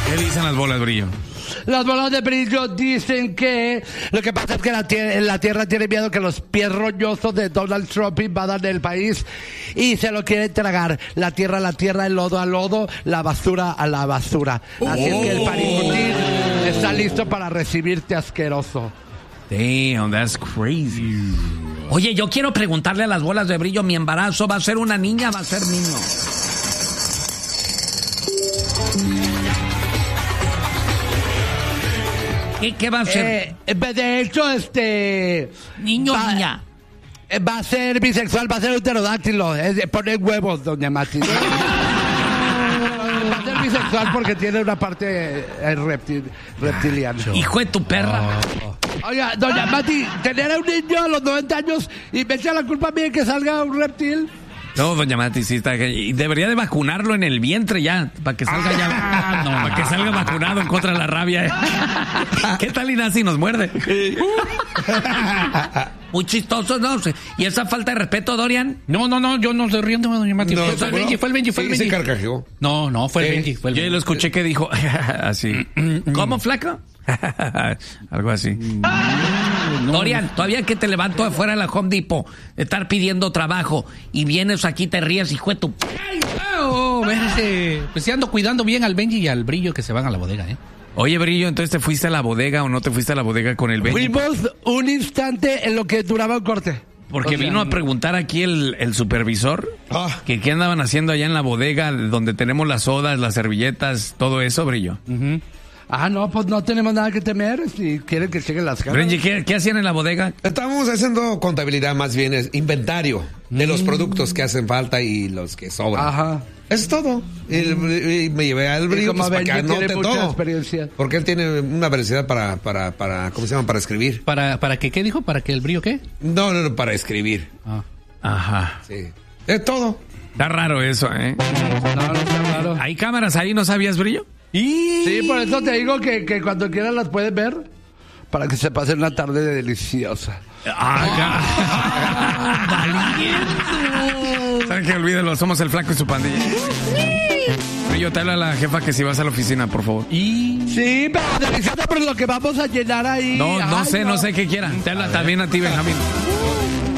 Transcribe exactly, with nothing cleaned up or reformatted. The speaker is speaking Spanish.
¿Qué dicen las bolas, Brillo? Las bolas de brillo dicen que lo que pasa es que la, tie- la Tierra tiene miedo que los pies roñosos de Donald Trump invadan el país y se lo quieren tragar. La Tierra a la Tierra, el lodo al lodo, la basura a la basura. Así es que el paricutín está listo para recibirte, asqueroso. Damn, that's crazy. Oye, yo quiero preguntarle a las bolas de brillo, ¿mi embarazo va a ser una niña o va a ser niño? ¿Qué, qué va a ser? Eh, de hecho, este... ¿Niño o va, niña? eh, Va a ser bisexual, va a ser un pterodáctilo. Es de poner huevos, doña Mati. Va a ser bisexual porque tiene una parte eh, reptil, reptiliana. Hijo de tu perra. Oiga, doña Mati, tener a un niño a los noventa años y me echa la culpa a mí de que salga un reptil. No, doña Mati, sí está. Y debería de vacunarlo en el vientre ya, para que salga ya. Ah, no. Para que salga vacunado en contra de la rabia. ¿eh? ¿Qué tal y nace y nos muerde? Muy chistoso, ¿no? ¿Y esa falta de respeto, Dorian? No, no, no, yo no estoy riendo, doña Mati. No, fue el Benji, fue el Benji, fue el sí, Benji. se carcajeó. No, no, fue el Sí. Benji, fue el Yo Benji. lo escuché que dijo así. ¿Cómo, flaco? Algo así. Dorian, todavía que te levanto afuera de la Home Depot, de estar pidiendo trabajo, y vienes aquí, te ríes, hijo de tu... Ay, oh, vérese. Pues sí ando cuidando bien al Benji y al Brillo que se van a la bodega, ¿eh? Oye, Brillo, entonces te fuiste a la bodega o no te fuiste a la bodega con el Benji? Fuimos un instante en lo que duraba un corte. Porque O sea, vino a preguntar aquí el, el supervisor Ah. que qué andaban haciendo allá en la bodega donde tenemos las sodas, las servilletas, todo eso, Brillo. Ah, no, pues no tenemos nada que temer si quieren que lleguen las caras. Benji, ¿qué, qué hacían en la bodega? Estamos haciendo contabilidad, más bien es inventario de los productos que hacen falta y los que sobran. Ajá. Eso es todo. Y, y me llevé al Y Brillo como pues, para que Benji tiene anote mucha todo. experiencia. Porque él tiene una velocidad para, para, para, ¿cómo se llama? Para escribir. ¿Para, para qué, qué dijo? ¿Para que el Brillo qué? No, no, no, para escribir. Ah. Ajá. Sí. Es todo. Está raro eso, ¿eh? No, no está claro. ¿Hay cámaras ahí? ¿No sabías, Brillo? Sí, por eso te digo que, que cuando quieras las puedes ver para que se pase una tarde deliciosa. ¿Saben qué? Olvídalo, somos el flaco y su pandilla. Brillo, te habla la jefa que si vas a la oficina, por favor. Y... Sí, pero deliciosa por lo que vamos a llenar ahí. No, no Ay, sé, no sé qué quieran. Te habla también a ti, Benjamín.